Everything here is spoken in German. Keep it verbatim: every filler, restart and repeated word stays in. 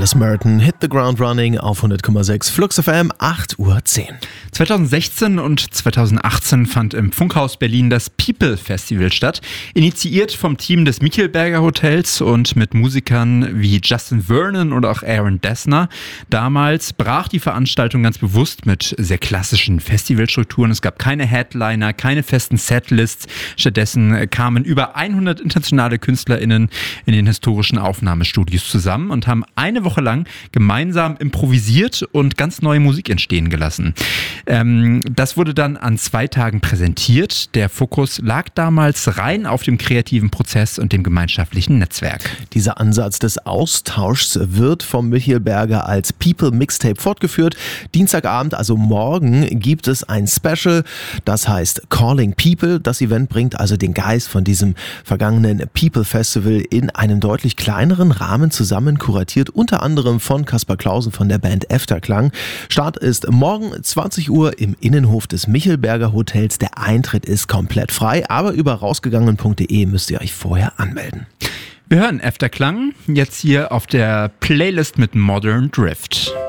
Chris Merton, Hit the Ground Running auf hundert Komma sechs Flux F M, acht Uhr zehn. zweitausendsechzehn und zweitausendachtzehn fand im Funkhaus Berlin das People Festival statt, initiiert vom Team des Michelberger Hotels und mit Musikern wie Justin Vernon oder auch Aaron Dessner. Damals brach die Veranstaltung ganz bewusst mit sehr klassischen Festivalstrukturen. Es gab keine Headliner, keine festen Setlists. Stattdessen kamen über hundert internationale KünstlerInnen in den historischen Aufnahmestudios zusammen und haben eine Woche lang gemeinsam improvisiert und ganz neue Musik entstehen gelassen. Ähm, das wurde dann an zwei Tagen präsentiert. Der Fokus lag damals rein auf dem kreativen Prozess und dem gemeinschaftlichen Netzwerk. Dieser Ansatz des Austauschs wird vom Michelberger als People Mixtape fortgeführt. Dienstagabend, also morgen, gibt es ein Special, das heißt Calling People. Das Event bringt also den Geist von diesem vergangenen People Festival in einem deutlich kleineren Rahmen zusammen, kuratiert unter anderem von Kaspar Clausen von der Band Efterklang. Start ist morgen zwanzig Uhr im Innenhof des Michelberger Hotels. Der Eintritt ist komplett frei, aber über rausgegangen punkt de müsst ihr euch vorher anmelden. Wir hören Efterklang jetzt hier auf der Playlist mit Modern Drift.